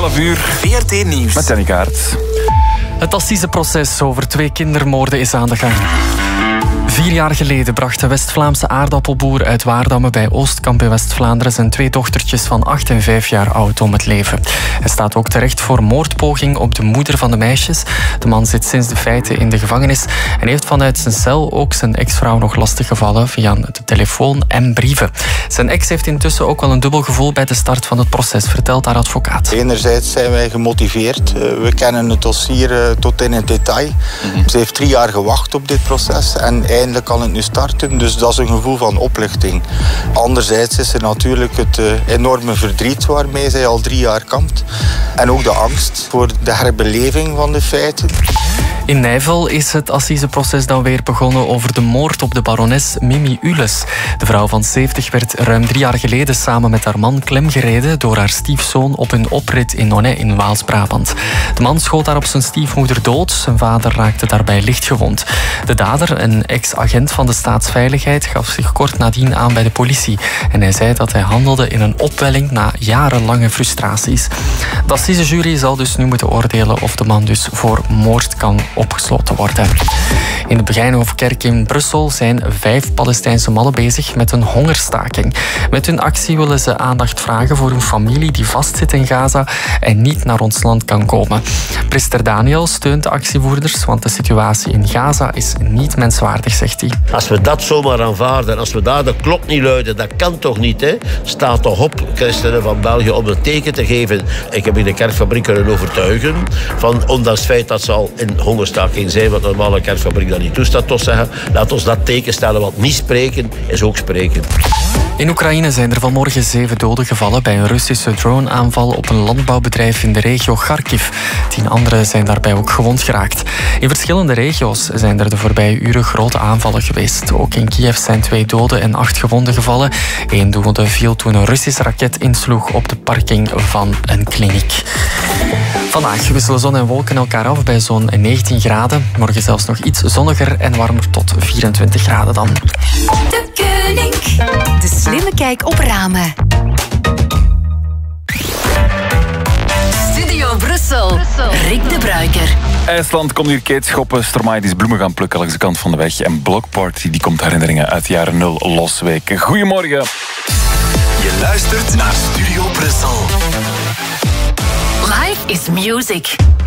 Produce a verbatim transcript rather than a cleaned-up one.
elf uur. V R T Nieuws. Met Jannie Kaart. Het assiseproces over twee kindermoorden is aan de gang. Vier jaar geleden bracht de West-Vlaamse aardappelboer uit Waardamme bij Oostkamp in West-Vlaanderen zijn twee dochtertjes van acht en vijf jaar oud om het leven. Hij staat ook terecht voor moordpoging op de moeder van de meisjes. De man zit sinds de feiten in de gevangenis en heeft vanuit zijn cel ook zijn ex-vrouw nog lastiggevallen via de telefoon en brieven. Zijn ex heeft intussen ook wel een dubbel gevoel bij de start van het proces, vertelt haar advocaat. Enerzijds zijn wij gemotiveerd. We kennen het dossier tot in het detail. Mm-hmm. Ze heeft drie jaar gewacht op dit proces en eindelijk kan het nu starten, dus dat is een gevoel van opluchting. Anderzijds is er natuurlijk het uh, enorme verdriet waarmee zij al drie jaar kampt. En ook de angst voor de herbeleving van de feiten. In Nijvel is het assiseproces dan weer begonnen over de moord op de barones Mimi Ules. De vrouw van zeventig werd ruim drie jaar geleden samen met haar man klemgereden door haar stiefzoon op een oprit in Nonnet in Waals-Brabant. De man schoot haar op zijn stiefmoeder dood. Zijn vader raakte daarbij lichtgewond. De dader, een ex-agent van de staatsveiligheid, gaf zich kort nadien aan bij de politie. En hij zei dat hij handelde in een opwelling na jarenlange frustraties. De assisejury zal dus nu moeten oordelen of de man dus voor moord kan opgesloten worden. In de Begijnhofkerk in Brussel zijn vijf Palestijnse mannen bezig met een hongerstaking. Met hun actie willen ze aandacht vragen voor een familie die vastzit in Gaza en niet naar ons land kan komen. Priester Daniel steunt de actievoerders, want de situatie in Gaza is niet menswaardig, zegt hij. Als we dat zomaar aanvaarden, als we daar de klok niet luiden, dat kan toch niet, hè? Staat toch op, christenen van België, om het teken te geven. Ik heb in de kerkfabriek kunnen overtuigen, van, ondanks het feit dat ze al in hongerstaking zijn, wat een normale kerkfabriek dat niet toestaat, toch zeggen, laat ons dat teken stellen, want niet spreken is ook spreken. In Oekraïne zijn er vanmorgen zeven doden gevallen bij een Russische droneaanval op een landbouwbedrijf in de regio Kharkiv. Tien anderen zijn daarbij ook gewond geraakt. In verschillende regio's zijn er de voorbije uren grote aanvallen geweest. Ook in Kiev zijn twee doden en acht gewonden gevallen. Eén dode viel toen een Russische raket insloeg op de parking van een kliniek. Vandaag wisselen zon en wolken elkaar af bij zo'n negentien graden. Morgen zelfs nog iets zonniger en warmer tot vierentwintig graden dan. De Koning. De slimme kijk op ramen. Studio Brussel. Rick de Bruiker. IJsland komt hier Kate schoppen. Stromae is bloemen gaan plukken langs de kant van de weg. En Block Party die komt herinneringen uit de jaren nul losweken. Goedemorgen. Je luistert naar Studio Brussel. Life is music.